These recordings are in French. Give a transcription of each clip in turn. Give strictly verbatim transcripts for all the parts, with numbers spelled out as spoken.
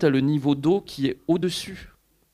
tu as le niveau d'eau qui est au-dessus.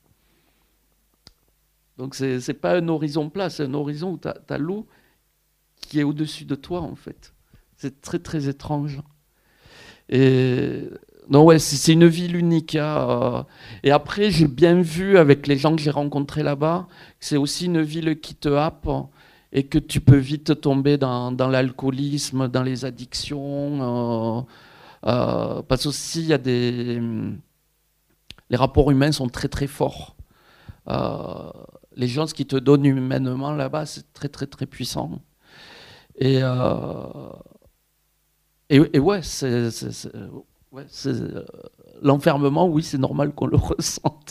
Donc c'est c'est pas un horizon plat, c'est un horizon où tu as l'eau qui est au-dessus de toi, en fait. C'est très, très étrange. Et non, ouais, c'est c'est une ville unique. Hein. Et après, j'ai bien vu avec les gens que j'ai rencontrés là-bas que c'est aussi une ville qui te happe et que tu peux vite tomber dans, dans l'alcoolisme, dans les addictions. Euh, euh, parce aussi, il y a des... Les rapports humains sont très, très forts. Euh, les gens, ce qu'ils te donnent humainement là-bas, c'est très, très, très puissant. Et, euh, et, et ouais, c'est, c'est, c'est, ouais, c'est, euh, l'enfermement, oui, c'est normal qu'on le ressente.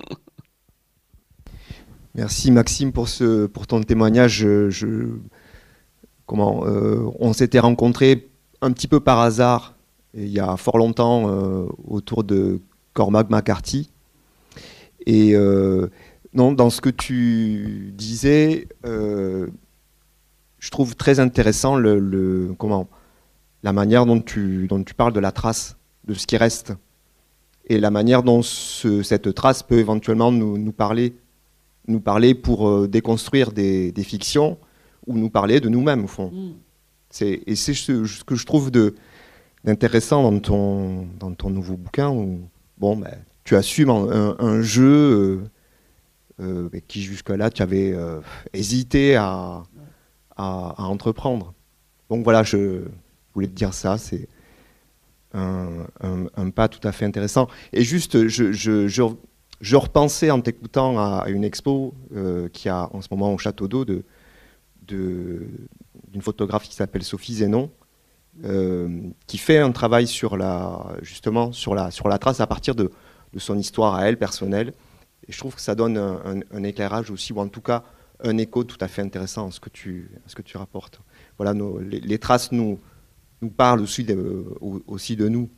Merci Maxime pour, ce, pour ton témoignage. Je, je, comment, euh, on s'était rencontrés un petit peu par hasard il y a fort longtemps euh, autour de Cormac McCarthy. Et euh, non, dans ce que tu disais, euh, je trouve très intéressant le, le, comment, la manière dont tu, dont tu parles de la trace, de ce qui reste, et la manière dont ce, cette trace peut éventuellement nous, nous, parler, nous parler pour euh, déconstruire des, des fictions, ou nous parler de nous-mêmes, au fond. Mm. C'est, et c'est ce, ce que je trouve de, d'intéressant dans ton, dans ton nouveau bouquin, où bon, ben, tu assumes un, un jeu euh, euh, qui jusque-là tu avais euh, hésité à, à, à entreprendre. Donc voilà, je voulais te dire ça, c'est un, un, un pas tout à fait intéressant. Et juste, je, je, je, je repensais en t'écoutant à, à une expo euh, qui a en ce moment au Château d'Eau de, de, d'une photographe qui s'appelle Sophie Zénon, euh, qui fait un travail sur la, justement sur la, sur la trace à partir de, de son histoire à elle personnelle. Et je trouve que ça donne un, un, un éclairage aussi, ou en tout cas un écho tout à fait intéressant à ce que tu, à ce que tu rapportes. Voilà, nos, les, les traces nous, nous parlent aussi de, aussi de nous.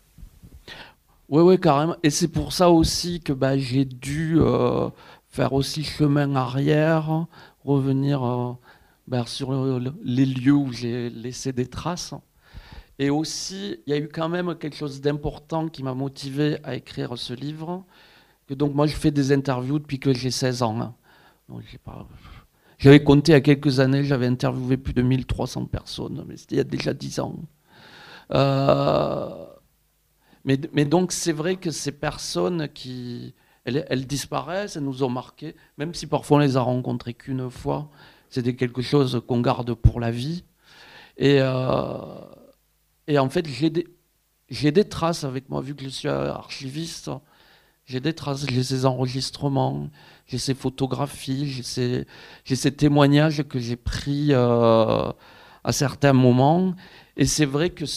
Oui, oui, carrément. Et c'est pour ça aussi que bah, j'ai dû euh, faire aussi chemin arrière, revenir euh, bah, sur le, les lieux où j'ai laissé des traces. Et aussi, il y a eu quand même quelque chose d'important qui m'a motivé à écrire ce livre. Que donc moi, je fais des interviews depuis que j'ai seize ans. Hein. Donc, j'ai pas... J'avais compté il y a quelques années, j'avais interviewé plus de mille trois cents personnes, mais c'était il y a déjà dix ans. Euh... Mais, mais donc c'est vrai que ces personnes qui, elles, elles disparaissent, elles nous ont marqués, même si parfois on les a rencontrées qu'une fois, c'était quelque chose qu'on garde pour la vie. Et, euh... Et en fait, j'ai des, j'ai des traces avec moi, vu que je suis archiviste. J'ai des traces, j'ai ces enregistrements, j'ai ces photographies, j'ai ces, j'ai ces témoignages que j'ai pris euh, à certains moments. Et c'est vrai que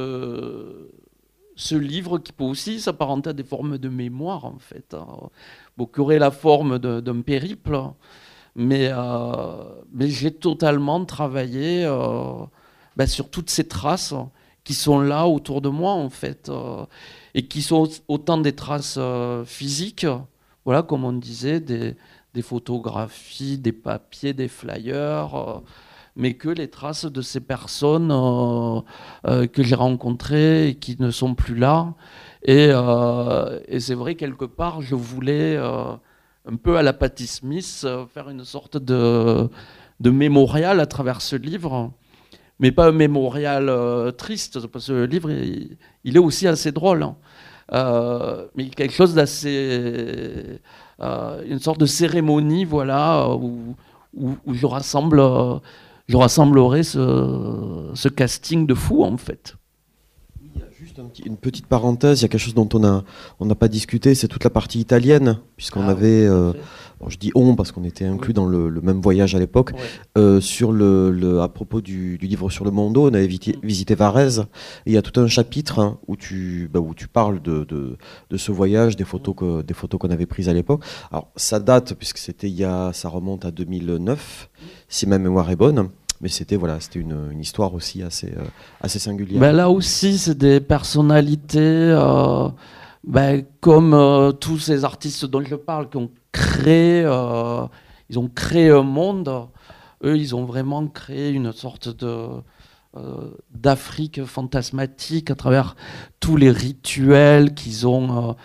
ce, ce livre, qui peut aussi s'apparenter à des formes de mémoire, en fait, hein, bon, qui aurait la forme de, d'un périple, mais, euh, mais j'ai totalement travaillé euh, ben, sur toutes ces traces qui sont là autour de moi, en fait. Euh, et qui sont autant des traces euh, physiques, voilà, comme on disait, des, des photographies, des papiers, des flyers, euh, mais que les traces de ces personnes euh, euh, que j'ai rencontrées et qui ne sont plus là. Et, euh, et c'est vrai, quelque part, je voulais, euh, un peu à la Patti Smith, euh, faire une sorte de, de mémorial à travers ce livre. Mais pas un mémorial euh, triste, parce que le livre, il, il est aussi assez drôle. Hein. Euh, mais quelque chose d'assez... Euh, une sorte de cérémonie, voilà, où, où, où je, rassemble, euh, je rassemblerai ce, ce casting de fous, en fait. Il y a juste un petit, une petite parenthèse, il y a quelque chose dont on n'a on a pas discuté, c'est toute la partie italienne, puisqu'on ah, avait... Euh, bon, je dis on parce qu'on était inclus oui. dans le, le même voyage à l'époque. Ouais. Euh, sur le, le, à propos du, du livre sur le Mondo, on avait visité, visité Varèse. Et il y a tout un chapitre hein, où, tu, bah, où tu parles de, de, de ce voyage, des photos, que, des photos qu'on avait prises à l'époque. Alors ça date, puisque c'était il y a, ça remonte à deux mille neuf, si ma mémoire est bonne. Mais c'était voilà, c'était une, une histoire aussi assez, euh, assez singulière. Ben là aussi, c'est des personnalités, euh, ben, comme euh, tous ces artistes dont je parle, qui ont créé, euh, ils ont créé un monde. Eux, ils ont vraiment créé une sorte de, euh, d'Afrique fantasmatique à travers tous les rituels qu'ils ont, euh,